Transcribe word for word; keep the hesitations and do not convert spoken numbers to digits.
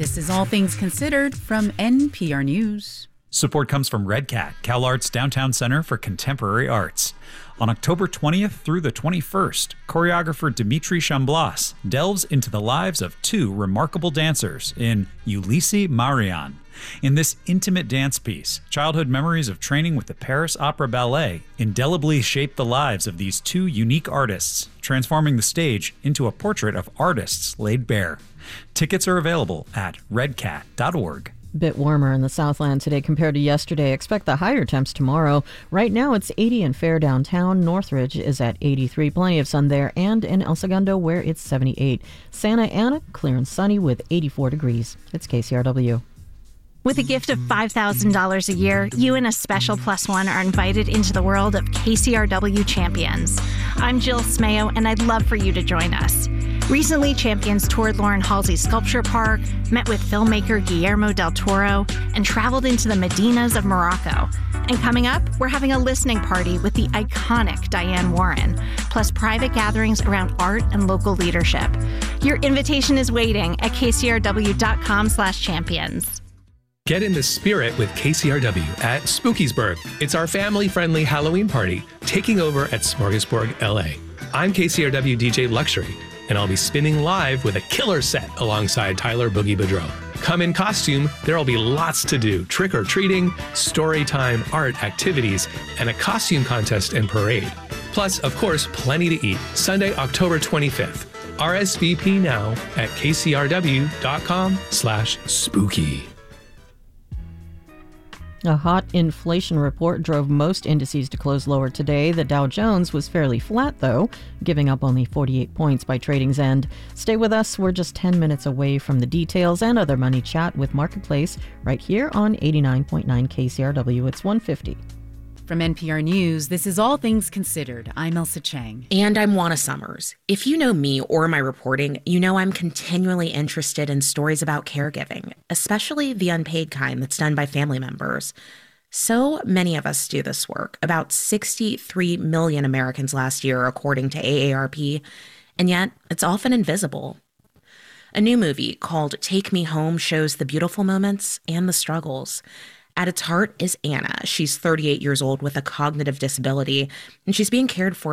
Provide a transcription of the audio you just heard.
This is All Things Considered from N P R News. Support comes from Red Cat, CalArts Downtown Center for Contemporary Arts. On October twentieth through the twenty-first, choreographer Dimitri Chamblas delves into the lives of two remarkable dancers in Ulysses Marion. In this intimate dance piece, childhood memories of training with the Paris Opera Ballet indelibly shape the lives of these two unique artists, transforming the stage into a portrait of artists laid bare. Tickets are available at red cat dot org. Bit warmer in the Southland today compared to yesterday. Expect the higher temps tomorrow. Right now it's eighty in Fair downtown. Northridge is at eighty-three. Plenty of sun there. And in El Segundo where it's seventy-eight. Santa Ana, clear and sunny with eighty-four degrees. It's K C R W. With a gift of five thousand dollars a year, you and a special plus one are invited into the world of K C R W Champions. I'm Jill Smayo, and I'd love for you to join us. Recently, Champions toured Lauren Halsey's Sculpture Park, met with filmmaker Guillermo del Toro, and traveled into the Medinas of Morocco. And coming up, we're having a listening party with the iconic Diane Warren, plus private gatherings around art and local leadership. Your invitation is waiting at k c r w dot com slash champions. Get in the spirit with K C R W at Spookiesburg. It's our family-friendly Halloween party taking over at Smorgasburg, L A. I'm K C R W D J Luxury, and I'll be spinning live with a killer set alongside Tyler Boogie Boudreau. Come in costume, there'll be lots to do. Trick-or-treating, story time, art activities, and a costume contest and parade. Plus, of course, plenty to eat. Sunday, October twenty-fifth. R S V P now at k c r w dot com slash spooky. A hot inflation report drove most indices to close lower today. The Dow Jones was fairly flat, though, giving up only forty-eight points by trading's end. Stay with us. We're just ten minutes away from the details and other money chat with Marketplace right here on eighty-nine point nine K C R W. It's one fifty. From N P R News, this is All Things Considered. I'm Elsa Chang. And I'm Juana Summers. If you know me or my reporting, you know I'm continually interested in stories about caregiving, especially the unpaid kind that's done by family members. So many of us do this work, about sixty-three million Americans last year, according to A A R P, and yet it's often invisible. A new movie called Take Me Home shows the beautiful moments and the struggles. At its heart is Anna. She's thirty-eight years old with a cognitive disability, and she's being cared for